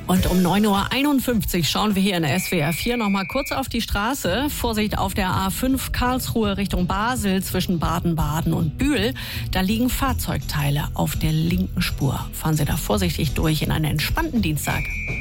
Und um 9:51 Uhr schauen wir hier in der SWR 4 noch mal kurz auf die Straße. Vorsicht auf der A5 Karlsruhe Richtung Basel zwischen Baden-Baden und Bühl. Da liegen Fahrzeugteile auf der linken Spur. Fahren Sie da vorsichtig durch in einen entspannten Dienstag.